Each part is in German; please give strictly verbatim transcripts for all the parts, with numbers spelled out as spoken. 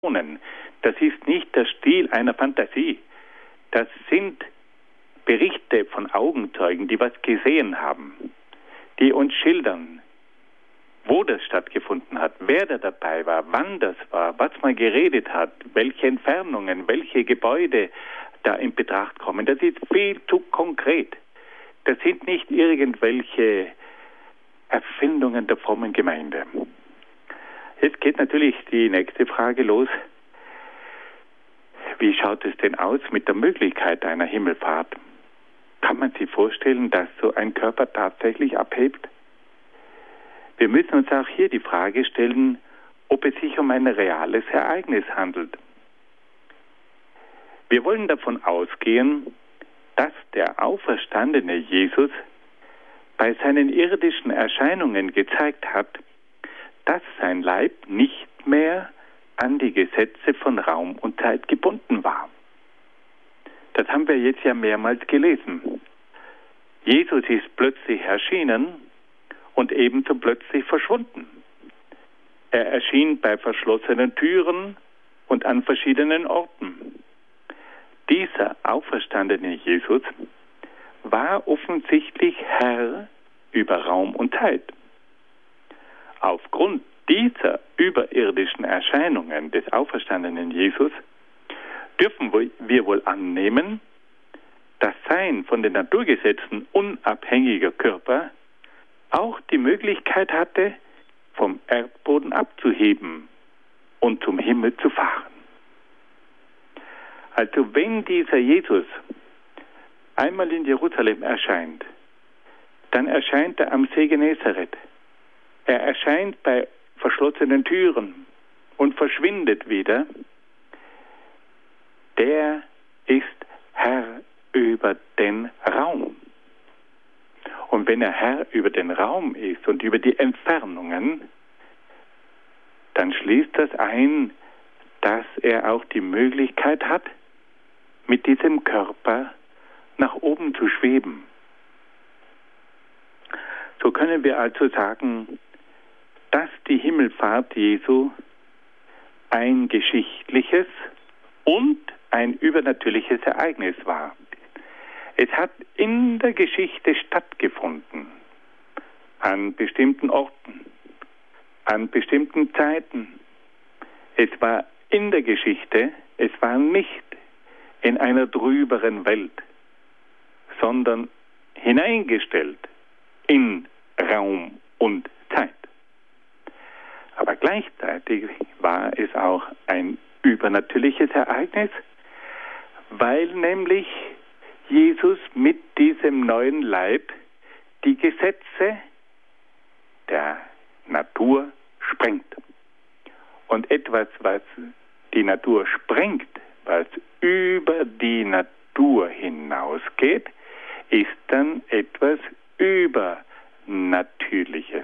Das ist nicht der Stil einer Fantasie. Das sind Berichte von Augenzeugen, die was gesehen haben, die uns schildern, wo das stattgefunden hat, wer da dabei war, wann das war, was man geredet hat, welche Entfernungen, welche Gebäude da in Betracht kommen. Das ist viel zu konkret. Das sind nicht irgendwelche Erfindungen der frommen Gemeinde. Jetzt geht natürlich die nächste Frage los. Wie schaut es denn aus mit der Möglichkeit einer Himmelfahrt? Kann man sich vorstellen, dass so ein Körper tatsächlich abhebt? Wir müssen uns auch hier die Frage stellen, ob es sich um ein reales Ereignis handelt. Wir wollen davon ausgehen, dass der auferstandene Jesus bei seinen irdischen Erscheinungen gezeigt hat, dass sein Leib nicht mehr an die Gesetze von Raum und Zeit gebunden war. Das haben wir jetzt ja mehrmals gelesen. Jesus ist plötzlich erschienen und ebenso plötzlich verschwunden. Er erschien bei verschlossenen Türen und an verschiedenen Orten. Dieser auferstandene Jesus war offensichtlich Herr über Raum und Zeit. Aufgrund dieser überirdischen Erscheinungen des auferstandenen Jesus dürfen wir wohl annehmen, dass sein von den Naturgesetzen unabhängiger Körper auch die Möglichkeit hatte, vom Erdboden abzuheben und zum Himmel zu fahren. Also wenn dieser Jesus einmal in Jerusalem erscheint, dann erscheint er am See Genezareth. Er erscheint bei verschlossenen Türen und verschwindet wieder. Der ist Herr über den Raum. Und wenn er Herr über den Raum ist und über die Entfernungen, dann schließt das ein, dass er auch die Möglichkeit hat, mit diesem Körper nach oben zu schweben. So können wir also sagen, dass die Himmelfahrt Jesu ein geschichtliches und ein übernatürliches Ereignis war. Es hat in der Geschichte stattgefunden, an bestimmten Orten, an bestimmten Zeiten. Es war in der Geschichte, es war nicht in einer drüberen Welt, sondern hineingestellt in Raum und Zeit. Aber gleichzeitig war es auch ein übernatürliches Ereignis, weil nämlich Jesus mit diesem neuen Leib die Gesetze der Natur sprengt. Und etwas, was die Natur sprengt, was über die Natur hinausgeht, ist dann etwas Übernatürliches.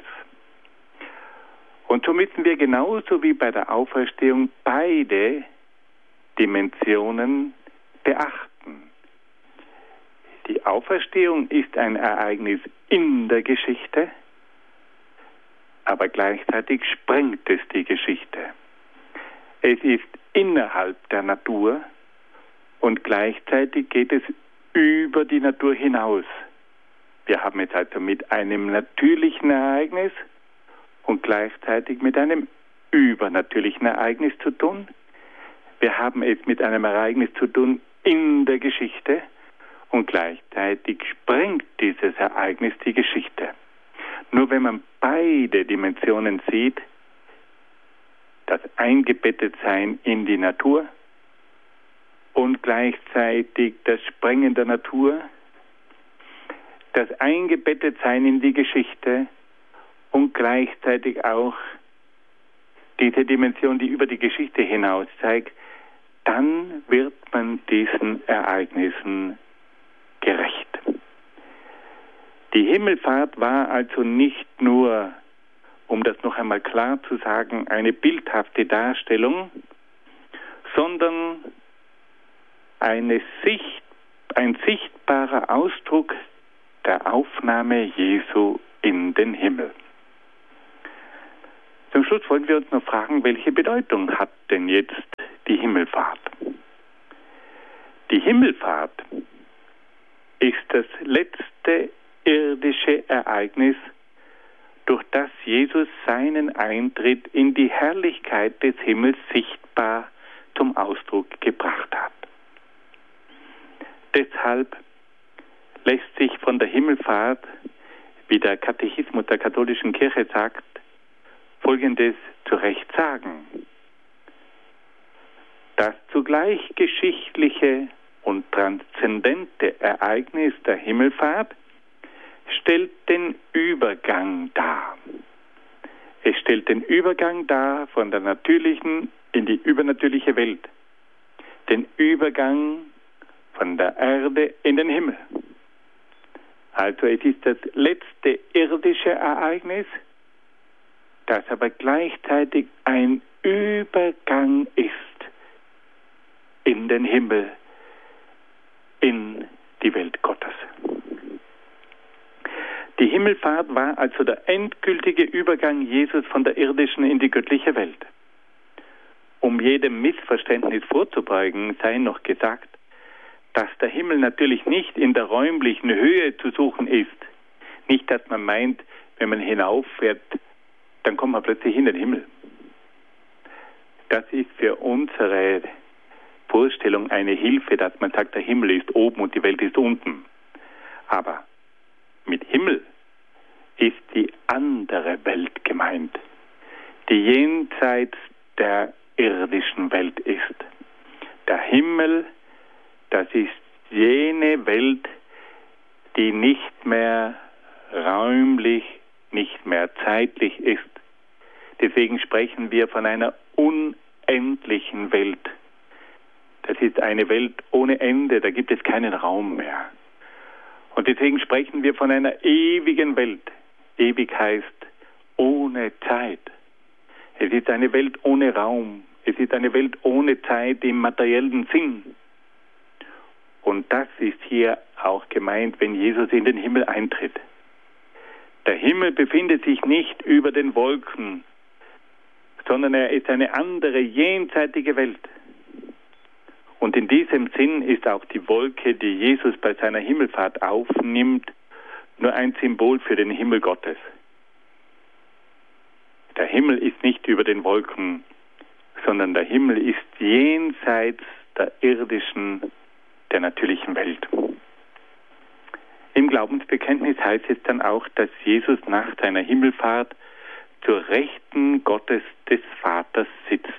Und so müssen wir genauso wie bei der Auferstehung beide Dimensionen beachten. Die Auferstehung ist ein Ereignis in der Geschichte, aber gleichzeitig sprengt es die Geschichte. Es ist innerhalb der Natur und gleichzeitig geht es über die Natur hinaus. Wir haben es also mit einem natürlichen Ereignis und gleichzeitig mit einem übernatürlichen Ereignis zu tun. Wir haben es mit einem Ereignis zu tun in der Geschichte und gleichzeitig sprengt dieses Ereignis die Geschichte. Nur wenn man beide Dimensionen sieht, das Eingebettetsein in die Natur und gleichzeitig das Sprengen der Natur, das Eingebettetsein in die Geschichte und gleichzeitig auch diese Dimension, die über die Geschichte hinaus zeigt, dann wird man diesen Ereignissen gerecht. Die Himmelfahrt war also nicht nur, um das noch einmal klar zu sagen, eine bildhafte Darstellung, sondern eine Sicht, ein sichtbarer Ausdruck der Aufnahme Jesu in den Himmel. Zum Schluss wollen wir uns noch fragen, welche Bedeutung hat denn jetzt die Himmelfahrt? Die Himmelfahrt ist das letzte irdische Ereignis, durch das Jesus seinen Eintritt in die Herrlichkeit des Himmels sichtbar zum Ausdruck gebracht hat. Deshalb lässt sich von der Himmelfahrt, wie der Katechismus der katholischen Kirche sagt, Folgendes zu Recht sagen: Das zugleich geschichtliche und transzendente Ereignis der Himmelfahrt stellt den Übergang dar. Es stellt den Übergang dar von der natürlichen in die übernatürliche Welt, den Übergang von der Erde in den Himmel. Also es ist das letzte irdische Ereignis, das aber gleichzeitig ein Übergang ist in den Himmel, in die Welt Gottes. Die Himmelfahrt war also der endgültige Übergang Jesus von der irdischen in die göttliche Welt. Um jedem Missverständnis vorzubeugen, sei noch gesagt, dass der Himmel natürlich nicht in der räumlichen Höhe zu suchen ist. Nicht, dass man meint, wenn man hinauffährt, dann kommt man plötzlich in den Himmel. Das ist für unsere Vorstellung eine Hilfe, dass man sagt, der Himmel ist oben und die Welt ist unten. Aber mit Himmel ist die andere Welt gemeint, die jenseits der irdischen Welt ist. Der Himmel, das ist jene Welt, die nicht mehr räumlich, nicht mehr zeitlich ist. Deswegen sprechen wir von einer unendlichen Welt. Das ist eine Welt ohne Ende, da gibt es keinen Raum mehr. Und deswegen sprechen wir von einer ewigen Welt. Ewig heißt ohne Zeit. Es ist eine Welt ohne Raum. Es ist eine Welt ohne Zeit im materiellen Sinn. Und das ist hier auch gemeint, wenn Jesus in den Himmel eintritt. Der Himmel befindet sich nicht über den Wolken, sondern er ist eine andere, jenseitige Welt. Und in diesem Sinn ist auch die Wolke, die Jesus bei seiner Himmelfahrt aufnimmt, nur ein Symbol für den Himmel Gottes. Der Himmel ist nicht über den Wolken, sondern der Himmel ist jenseits der irdischen, der natürlichen Welt. Im Glaubensbekenntnis heißt es dann auch, dass Jesus nach seiner Himmelfahrt zur Rechten Gottes des Vaters sitzt.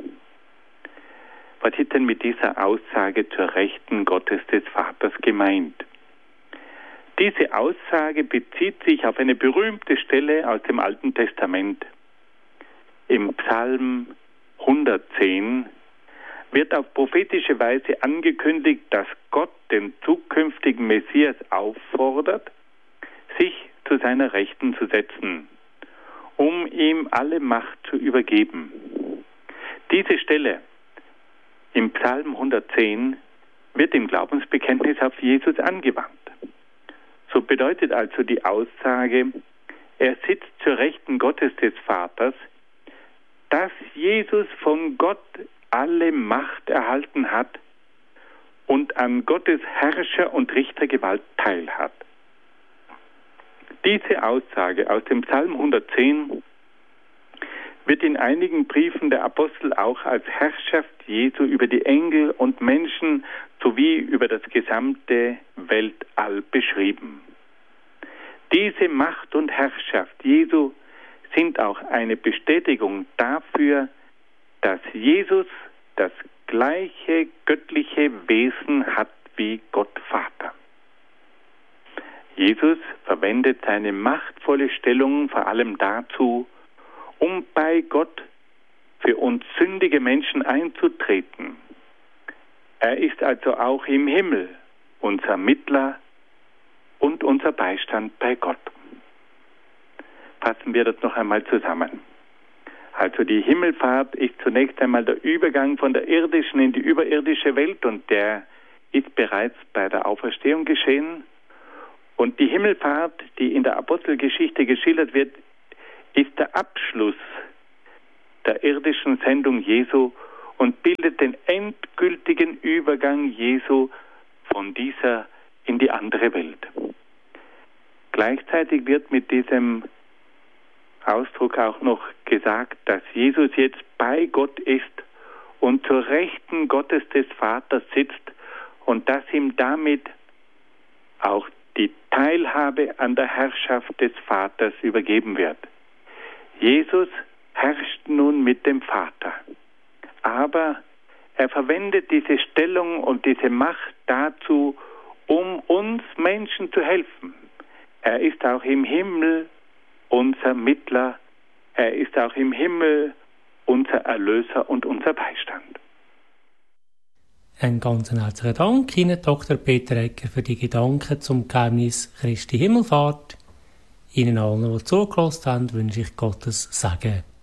Was ist denn mit dieser Aussage zur Rechten Gottes des Vaters gemeint? Diese Aussage bezieht sich auf eine berühmte Stelle aus dem Alten Testament. Im Psalm hundertzehn wird auf prophetische Weise angekündigt, dass Gott den zukünftigen Messias auffordert, sich zu seiner Rechten zu setzen, um ihm alle Macht zu übergeben. Diese Stelle im Psalm hundertzehn wird im Glaubensbekenntnis auf Jesus angewandt. So bedeutet also die Aussage, er sitzt zur Rechten Gottes des Vaters, dass Jesus von Gott alle Macht erhalten hat und an Gottes Herrscher- und Richtergewalt teilhat. Diese Aussage aus dem Psalm hundertzehn wird in einigen Briefen der Apostel auch als Herrschaft Jesu über die Engel und Menschen sowie über das gesamte Weltall beschrieben. Diese Macht und Herrschaft Jesu sind auch eine Bestätigung dafür, dass Jesus das gleiche göttliche Wesen hat wie Gott Vater. Jesus verwendet seine machtvolle Stellung vor allem dazu, um bei Gott für uns sündige Menschen einzutreten. Er ist also auch im Himmel unser Mittler und unser Beistand bei Gott. Fassen wir das noch einmal zusammen. Also die Himmelfahrt ist zunächst einmal der Übergang von der irdischen in die überirdische Welt und der ist bereits bei der Auferstehung geschehen. Und die Himmelfahrt, die in der Apostelgeschichte geschildert wird, ist der Abschluss der irdischen Sendung Jesu und bildet den endgültigen Übergang Jesu von dieser in die andere Welt. Gleichzeitig wird mit diesem Ausdruck auch noch gesagt, dass Jesus jetzt bei Gott ist und zur Rechten Gottes des Vaters sitzt und dass ihm damit auch die Teilhabe an der Herrschaft des Vaters übergeben wird. Jesus herrscht nun mit dem Vater, aber er verwendet diese Stellung und diese Macht dazu, um uns Menschen zu helfen. Er ist auch im Himmel unser Mittler, er ist auch im Himmel unser Erlöser und unser Beistand. Einen ganz herzlichen Dank Ihnen, Doktor Peter Egger, für die Gedanken zum Geheimnis Christi Himmelfahrt. Ihnen allen, die zugelassen haben, wünsche ich Gottes Segen.